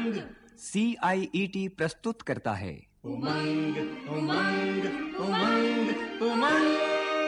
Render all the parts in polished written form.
उमंग CIET प्रस्तुत करता है उमंग उमंग उमंग उमंग।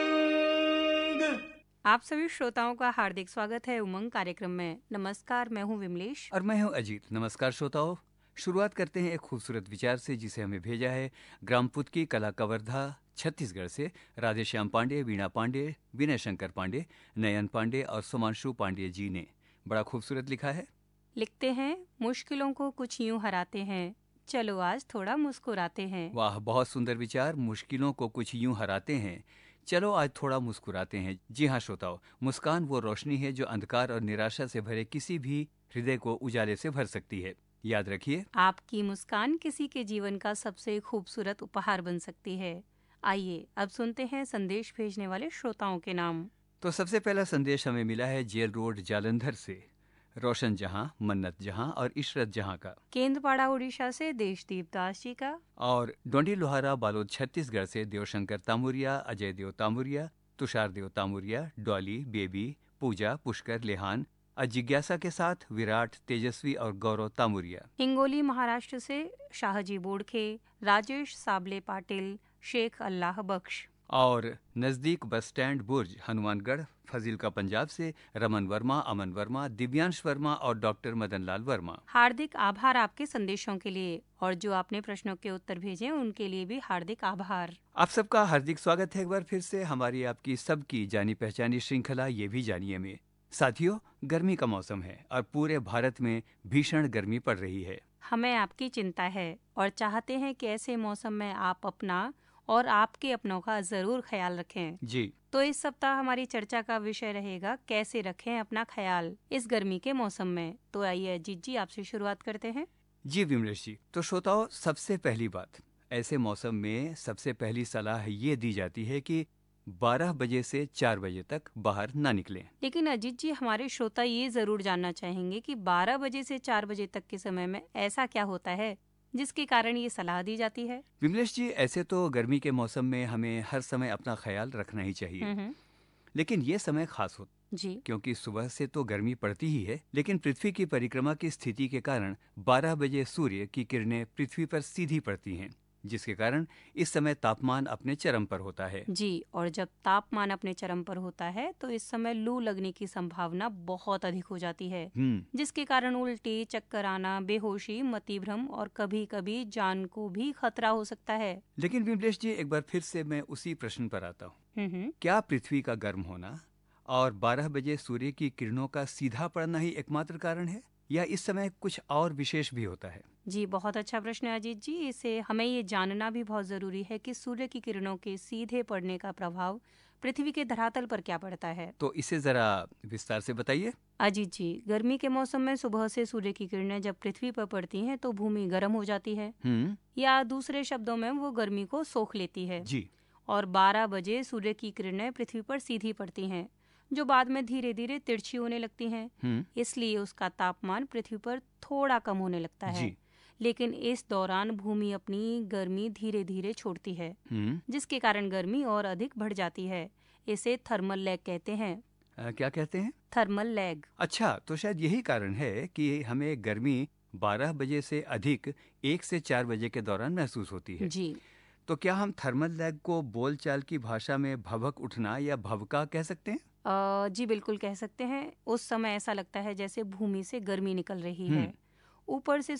आप सभी श्रोताओं का हार्दिक स्वागत है उमंग कार्यक्रम में। नमस्कार, मैं हूं विमलेश और मैं हूं अजीत। नमस्कार श्रोताओं, शुरुआत करते हैं एक खूबसूरत विचार से जिसे हमें भेजा है ग्रामपुत की कला कवर्धा छत्तीसगढ़ से राधेश्याम पांडे, वीणा पांडे, विनय शंकर पांडे, नयन पांडे और सुमांशु पांडे जी ने। बड़ा खूबसूरत लिखा है। लिखते हैं, मुश्किलों को कुछ यूं हराते हैं, चलो आज थोड़ा मुस्कुराते हैं। वाह, बहुत सुंदर विचार। मुश्किलों को कुछ यूं हराते हैं, चलो आज थोड़ा मुस्कुराते हैं। जी हाँ श्रोताओ, मुस्कान वो रोशनी है जो अंधकार और निराशा से भरे किसी भी हृदय को उजाले से भर सकती है। याद रखिए, आपकी मुस्कान किसी के जीवन का सबसे खूबसूरत उपहार बन सकती है। आइए अब सुनते हैं संदेश भेजने वाले श्रोताओं के नाम। तो सबसे पहला संदेश हमें मिला है जेल रोड जालंधर से रोशन जहां, मन्नत जहां और इशरत जहां का। केंद्रपाड़ा उड़ीसा से देशदीप दास जी का। और डोंडी लोहारा बालोद छत्तीसगढ़ से देवशंकर तामुरिया, अजय देव तामुरिया, तुषार देव तामुरिया, डॉली, बेबी, पूजा, पुष्कर, लेहान, जिज्ञासा के साथ विराट, तेजस्वी और गौरव तामुरिया। हिंगोली महाराष्ट्र से शाहजी बोड़खे, राजेश साबले पाटिल, शेख अल्लाह बख्श। और नजदीक बस स्टैंड बुर्ज हनुमानगढ़ फजीलका पंजाब से रमन वर्मा, अमन वर्मा, दिव्यांश वर्मा और डॉक्टर मदन लाल वर्मा। हार्दिक आभार आपके संदेशों के लिए, और जो आपने प्रश्नों के उत्तर भेजे उनके लिए भी हार्दिक आभार। आप सबका हार्दिक स्वागत है एक बार फिर से हमारी आपकी सबकी जानी पहचानी श्रृंखला ये भी जानिए में। साथियों, गर्मी का मौसम है और पूरे भारत में भीषण गर्मी पड़ रही है। हमें आपकी चिंता है और चाहते हैं कि ऐसे मौसम में आप अपना और आपके अपनों का जरूर ख्याल रखें। जी, तो इस सप्ताह हमारी चर्चा का विषय रहेगा कैसे रखें अपना ख्याल इस गर्मी के मौसम में। तो आइए अजीत जी, आपसे शुरुआत करते हैं। जी विमलेश जी। तो श्रोताओं, सबसे पहली बात, ऐसे मौसम में सबसे पहली सलाह ये दी जाती है कि 12 बजे से 4 बजे तक बाहर ना निकलें। लेकिन अजीत जी, हमारे श्रोता ये जरूर जानना चाहेंगे कि 12 बजे से 4 बजे तक के समय में ऐसा क्या होता है जिसके कारण ये सलाह दी जाती है। विमलेश जी, ऐसे तो गर्मी के मौसम में हमें हर समय अपना ख्याल रखना ही चाहिए, लेकिन ये समय खास होता जी। क्योंकि सुबह से तो गर्मी पड़ती ही है, लेकिन पृथ्वी की परिक्रमा की स्थिति के कारण 12 बजे सूर्य की किरणें पृथ्वी पर सीधी पड़ती हैं, जिसके कारण इस समय तापमान अपने चरम पर होता है। जी, और जब तापमान अपने चरम पर होता है तो इस समय लू लगने की संभावना बहुत अधिक हो जाती है, जिसके कारण उल्टी, चक्कर आना, बेहोशी, मतिभ्रम और कभी कभी जान को भी खतरा हो सकता है। लेकिन विमलेश जी, एक बार फिर से मैं उसी प्रश्न पर आता हूँ, क्या पृथ्वी का गर्म होना और 12 बजे सूर्य की किरणों का सीधा पड़ना ही एकमात्र कारण है, या इस समय कुछ और विशेष भी होता है? जी, बहुत अच्छा प्रश्न है अजीत जी। इसे हमें ये जानना भी बहुत जरूरी है कि सूर्य की किरणों के सीधे पड़ने का प्रभाव पृथ्वी के धरातल पर क्या पड़ता है। तो इसे जरा विस्तार से बताइए। अजीत जी, गर्मी के मौसम में सुबह से सूर्य की किरणें जब पृथ्वी पर पड़ती हैं तो भूमि गर्म हो जाती है, या दूसरे शब्दों में वो गर्मी को सोख लेती है। जी। और 12 बजे सूर्य की किरणें पृथ्वी पर सीधी पड़ती हैं, जो बाद में धीरे धीरे तिरछी होने लगती हैं। इसलिए उसका तापमान पृथ्वी पर थोड़ा कम होने लगता है। लेकिन इस दौरान भूमि अपनी गर्मी धीरे धीरे छोड़ती है, जिसके कारण गर्मी और अधिक बढ़ जाती है। इसे थर्मल लैग कहते हैं। क्या कहते हैं? Thermal lag. अच्छा, तो शायद यही कारण है कि हमें गर्मी 12 बजे से अधिक 1 से 4 बजे के दौरान महसूस होती है। जी। तो क्या हम थर्मल लैग को बोलचाल की भाषा में भभक उठना या भभका कह सकते हैं? जी बिल्कुल कह सकते हैं। उस समय ऐसा लगता है जैसे भूमि से गर्मी निकल रही है। ऊपर से